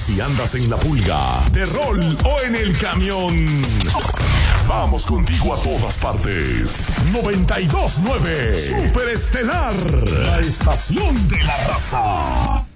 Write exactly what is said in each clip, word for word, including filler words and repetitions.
Si andas en la pulga, de rol o en el camión, vamos contigo a todas partes. noventa y dos punto nueve Super Estelar, la estación de la raza.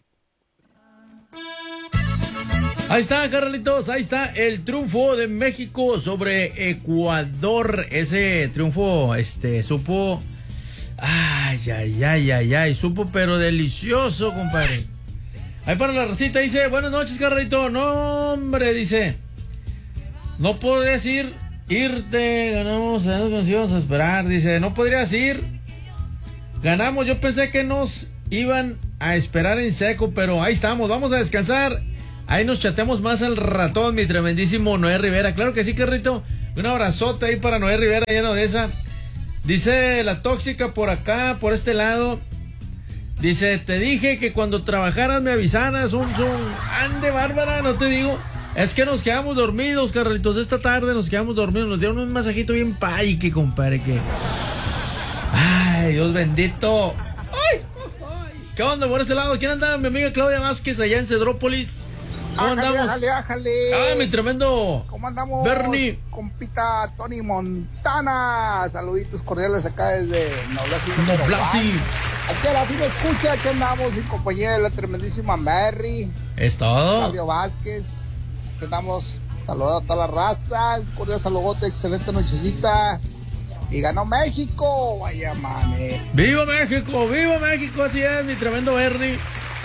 Ahí está, Carlitos, ahí está el triunfo de México sobre Ecuador. Ese triunfo, este, supo... Ay, ay, ay, ay, ay, supo pero delicioso, compadre. Ahí para la racita dice, buenas noches, Carlito. No, hombre, dice, no podrías ir, irte, ganamos, nos íbamos a esperar. Dice, no podrías ir, ganamos. Yo pensé que nos iban a esperar en seco, pero ahí estamos, vamos a descansar. Ahí nos chateamos más al ratón, mi tremendísimo Noé Rivera. Claro que sí, Carlito. Un abrazote ahí para Noé Rivera, lleno de esa. Dice la tóxica por acá, por este lado. Dice, te dije que cuando trabajaras me avisaras. Un, un, ande, Bárbara, no te digo. Es que nos quedamos dormidos, Carlitos. Esta tarde nos quedamos dormidos. Nos dieron un masajito bien paique, compadre. Que... Ay, Dios bendito. Ay, ¿qué onda por este lado? ¿Quién anda? Mi amiga Claudia Vázquez allá en Cedrópolis. ¿Cómo ájale, andamos? Ájale, ájale. Ah, mi tremendo. ¿Cómo andamos? Bernie. Compita Tony Montana. Saluditos cordiales acá desde Noblasi. Noblasi. Aquí a la fina escucha, aquí andamos en compañía de la tremendísima Mary. ¿Es todo? Claudio Vázquez. Aquí andamos saludando a toda la raza. Un cordial saludote, excelente nochecita. Y ganó México. Vaya mané. ¡Viva México! ¡Viva México! Así es, mi tremendo Bernie.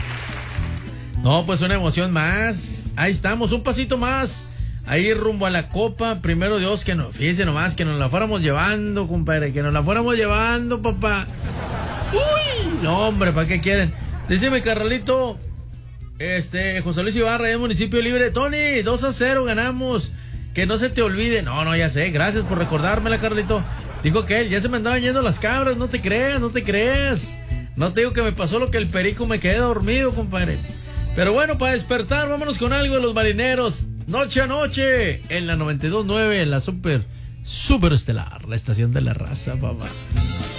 No, pues una emoción más. Ahí estamos, un pasito más. Ahí rumbo a la copa. Primero Dios, que nos, fíjese nomás, que nos la fuéramos llevando, compadre. Que nos la fuéramos llevando, papá. Uy, no, hombre, ¿para qué quieren? Dice mi carnalito, este, José Luis Ibarra, en Municipio Libre. Tony, dos a cero ganamos. Que no se te olvide. No, no, ya sé. Gracias por recordármela, Carlito. Dijo que él, ya se me andaban yendo las cabras. No te creas, no te creas. No te digo que me pasó lo que el perico, me quedé dormido, compadre. Pero bueno, para despertar, vámonos con algo de los marineros. Noche a noche, en la noventa y dos punto nueve, en la super, super estelar, la estación de la raza, papá.